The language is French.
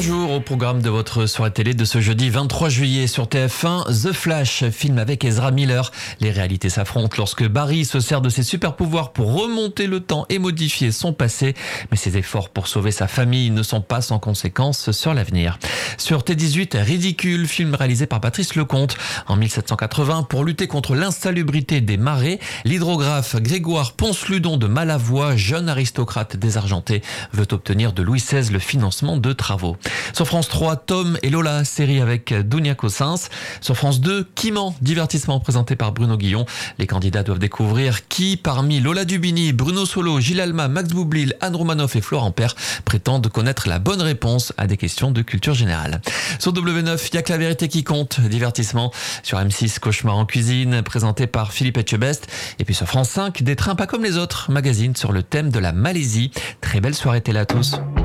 Bonjour, au programme de votre soirée télé de ce jeudi 23 juillet sur TF1, The Flash, film avec Ezra Miller. Les réalités s'affrontent lorsque Barry se sert de ses super pouvoirs pour remonter le temps et modifier son passé. Mais ses efforts pour sauver sa famille ne sont pas sans conséquences sur l'avenir. Sur T18, Ridicule, film réalisé par Patrice Lecomte. En 1780, pour lutter contre l'insalubrité des marais, l'hydrographe Grégoire Ponceludon de Malavoie, jeune aristocrate désargenté, veut obtenir de Louis XVI le financement de travaux. Sur France 3, Tom et Lola, série avec Dounia Cossens. Sur France 2, Qui ment, divertissement présenté par Bruno Guillon. Les candidats doivent découvrir qui, parmi Lola Dubini, Bruno Solo, Gilles Alma, Max Boublil, Anne Romanoff et Florent Père, prétendent connaître la bonne réponse à des questions de culture générale. Sur W9, il y a que la vérité qui compte, divertissement. Sur M6, Cauchemar en cuisine, présenté par Philippe Etchebest. Et puis sur France 5, Des trains pas comme les autres, magazine sur le thème de la Malaisie. Très belle soirée télé à tous.